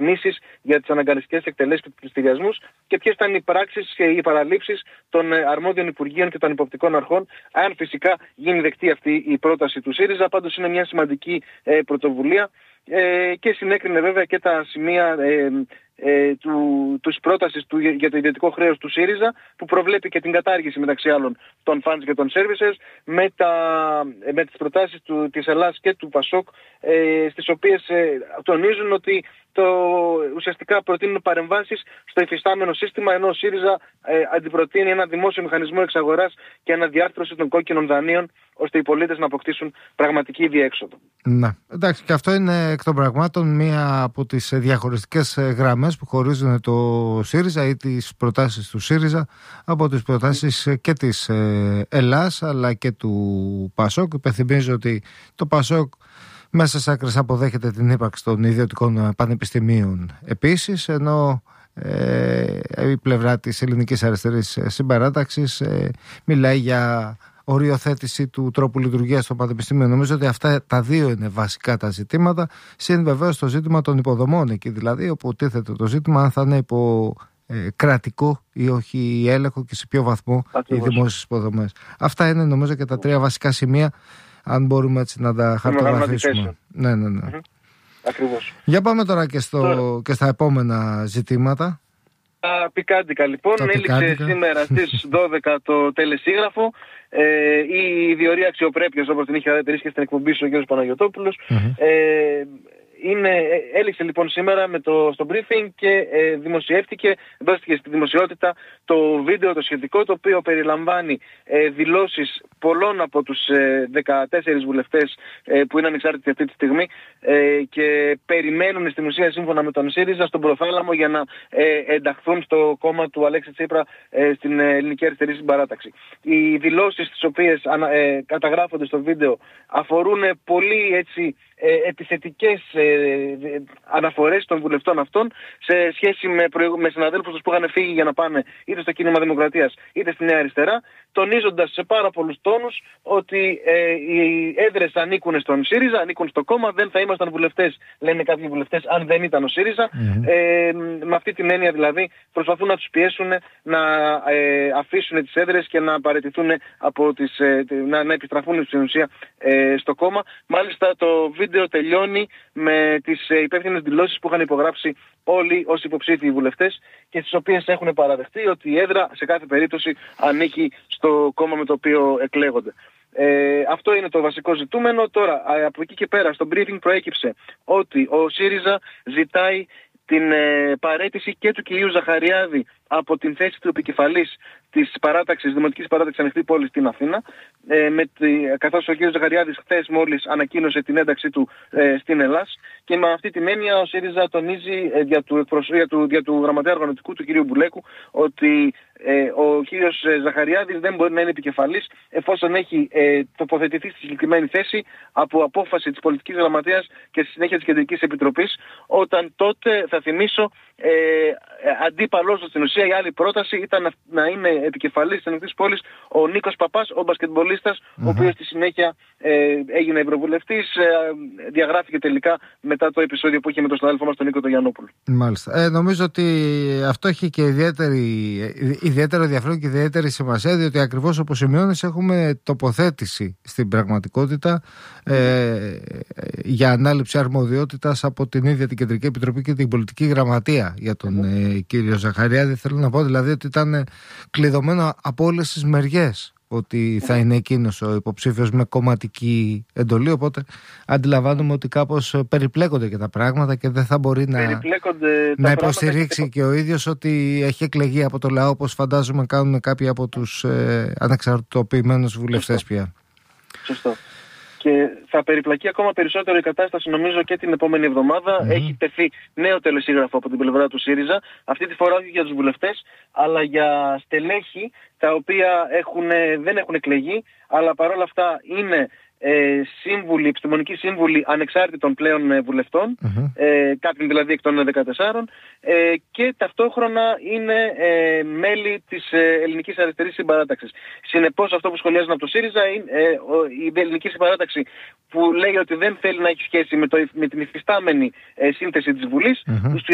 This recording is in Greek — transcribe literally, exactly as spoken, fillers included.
μηνύσεις για τις αναγκαστικές εκτελέσεις και τους πληστηριασμούς και ποιες ήταν οι πράξεις και οι παραλήψεις των αρμόδιων υπουργείων και των υποπτικών αρχών, αν φυσικά γίνει δεκτή αυτή η πρόταση του ΣΥΡΙΖΑ. Πάντως είναι μια σημαντική ε, πρωτοβουλία ε, και συνέκρινε βέβαια και τα σημεία ε, ε, του, τους πρότασης του, για το ιδιωτικό χρέος του ΣΥΡΙΖΑ, που προβλέπει και την κατάργηση μεταξύ άλλων των funds και των services, με, τα, με τις προτάσεις του, της Ελλάς και του ΠΑΣΟΚ, ε, στις οποίες ε, τονίζουν ότι το, ουσιαστικά προτείνουν παρεμβάσεις στο υφιστάμενο σύστημα, ενώ ο ΣΥΡΙΖΑ ε, αντιπροτείνει ένα δημόσιο μηχανισμό εξαγοράς και αναδιάρθρωση των κόκκινων δανείων, ώστε οι πολίτες να αποκτήσουν πραγματική διέξοδο. Να, εντάξει, και αυτό είναι εκ των πραγμάτων μία από τις διαχωριστικές γραμμές που χωρίζουν το ΣΥΡΙΖΑ ή τις προτάσεις του ΣΥΡΙΖΑ από τις προτάσεις και της Ελλάς αλλά και του ΠΑΣΟΚ. Υπενθυμίζω ότι το ΠΑΣΟΚ μέσα σ' άκρες αποδέχεται την ύπαρξη των ιδιωτικών πανεπιστημίων επίσης, ενώ ε, η πλευρά της Ελληνικής Αριστερής Συμπαράταξης ε, μιλάει για οριοθέτηση του τρόπου λειτουργίας των πανεπιστημίων. Νομίζω ότι αυτά τα δύο είναι βασικά τα ζητήματα, συν βεβαίως το ζήτημα των υποδομών εκεί, δηλαδή όπου τίθεται το ζήτημα αν θα είναι υπό ε, κρατικό ή όχι έλεγχο και σε ποιο βαθμό Ακριβώς. οι δημόσιες υποδομές. Αυτά είναι νομίζω και τα τρία βασικά σημεία, αν μπορούμε έτσι να τα χαρτογραφήσουμε. Ναι, ναι, ναι. Mm-hmm. Ακριβώς. Για πάμε τώρα και, στο, τώρα. και στα επόμενα ζητήματα. Τα πικάντικα λοιπόν, τα έληξε πικάντικα. Σήμερα στις δώδεκα το τελεσίγραφο. Ε, η διορία αξιοπρέπειας, όπως την είχε χαρακτηρίσει και στην εκπομπή σου ο κ. Παναγιωτόπουλος. Mm-hmm. Ε, είναι, έληξε λοιπόν σήμερα με το, στο briefing και ε, δημοσιεύτηκε, δόστηκε στη δημοσιότητα το βίντεο το σχετικό, το οποίο περιλαμβάνει ε, δηλώσεις πολλών από τους ε, δεκατέσσερις βουλευτές ε, που είναι ανεξάρτητοι αυτή τη στιγμή ε, και περιμένουν στην ουσία σύμφωνα με τον ΣΥΡΙΖΑ στον προθάλαμο για να ε, ενταχθούν στο κόμμα του Αλέξη Τσίπρα ε, στην Ελληνική Αριστερή Συμπαράταξη. Οι δηλώσεις τις οποίες ε, καταγράφονται στο βίντεο αφορούν πολύ έτσι ε, επιθετικές ε, αναφορές των βουλευτών αυτών σε σχέση με, προηγου... με συναδέλφους τους που είχαν φύγει για να πάνε είτε στο Κίνημα Δημοκρατίας είτε στη Νέα Αριστερά, τονίζοντας σε πάρα πολλούς τόνους ότι ε, οι έδρες ανήκουν στον ΣΥΡΙΖΑ, ανήκουν στο κόμμα, δεν θα ήμασταν βουλευτές, λένε κάποιοι βουλευτές, αν δεν ήταν ο ΣΥΡΙΖΑ. Mm-hmm. Ε, με αυτή την έννοια δηλαδή προσπαθούν να τους πιέσουν να ε, αφήσουν τις έδρες και να παραιτηθούν από τις, ε, να, να επιστραφούν στην ουσία ε, στο κόμμα. Μάλιστα το βίντεο τελειώνει με τις ε, υπεύθυνες δηλώσεις που είχαν υπογράψει όλοι ως υποψήφιοι βουλευτές και στις οποίες έχουν παραδεχτεί ότι η έδρα σε κάθε περίπτωση ανήκει στο κόμμα με το οποίο εκλέγονται. Ε, αυτό είναι το βασικό ζητούμενο. Τώρα, από εκεί και πέρα, στο briefing προέκυψε ότι ο ΣΥΡΙΖΑ ζητάει την ε, παραίτηση και του κυρίου Ζαχαριάδη από την θέση του επικεφαλής της παράταξης, Δημοτικής Παράταξης Ανοιχτή Πόλη στην Αθήνα, ε, με τη, καθώς ο κύριος Ζαχαριάδης χθες μόλις ανακοίνωσε την ένταξή του ε, στην Ελλάς, και με αυτή την έννοια ο ΣΥΡΙΖΑ τονίζει ε, για, του, για, του, για του γραμματέα οργανωτικού του κυρίου Μπουλέκου ότι ε, ο κύριος Ζαχαριάδης δεν μπορεί να είναι επικεφαλής εφόσον έχει ε, τοποθετηθεί στη συγκεκριμένη θέση από απόφαση της πολιτικής γραμματείας και στη συνέχεια της Κεντρικής Επιτροπής, όταν τότε, θα θυμίσω, ε, αντίπαλος στην ουσία η άλλη πρόταση ήταν να, να είναι επικεφαλής της Ανοιχτής Πόλης ο Νίκος Παπάς, ο μπασκετμπολίστας, mm-hmm. ο οποίος στη συνέχεια ε, έγινε ευρωβουλευτής, ε, διαγράφηκε τελικά μετά το επεισόδιο που είχε με τον συνάδελφό μας τον Νίκο τον Γιαννόπουλο. Μάλιστα. Ε, νομίζω ότι αυτό έχει και ιδιαίτερη, ιδιαίτερο ενδιαφέρον και ιδιαίτερη σημασία, διότι ακριβώς όπως σημειώνεις έχουμε τοποθέτηση στην πραγματικότητα ε, για ανάληψη αρμοδιότητας από την ίδια την Κεντρική Επιτροπή και την Πολιτική Γραμματεία για τον mm-hmm. ε, κύριο Ζαχαριάδη. Θέλω να πω δηλαδή ότι ήταν κλειδωμένο από όλες τις μεριές ότι θα είναι εκείνος ο υποψήφιος με κομματική εντολή, οπότε αντιλαμβάνομαι ότι κάπως περιπλέκονται και τα πράγματα και δεν θα μπορεί να, να υποστηρίξει και... και ο ίδιος ότι έχει εκλεγεί από το λαό, όπως φαντάζομαι κάνουν κάποιοι από τους ε, ανεξαρτητοποιημένους βουλευτές πια. Σωστό. Και θα περιπλακεί ακόμα περισσότερο η κατάσταση, νομίζω, και την επόμενη εβδομάδα. Mm-hmm. Έχει τεθεί νέο τελεσίγραφο από την πλευρά του ΣΥΡΙΖΑ, αυτή τη φορά όχι για τους βουλευτές, αλλά για στελέχη τα οποία έχουν, δεν έχουν εκλεγεί, αλλά παρόλα αυτά είναι ε, σύμβουλοι, επιστημονικοί σύμβουλοι ανεξάρτητων πλέον ε, βουλευτών, mm-hmm. ε, κάποιοι δηλαδή εκ των δεκατεσσάρων, ε, και ταυτόχρονα είναι ε, μέλη της ε, Ελληνικής Αριστερής Συμπαράταξης. Συνεπώς, αυτό που σχολιάζουν από το ΣΥΡΙΖΑ είναι ε, ο, η Ελληνική Συμπαράταξη, που λέει ότι δεν θέλει να έχει σχέση με, το, με την υφιστάμενη ε, σύνθεση της Βουλής, mm-hmm.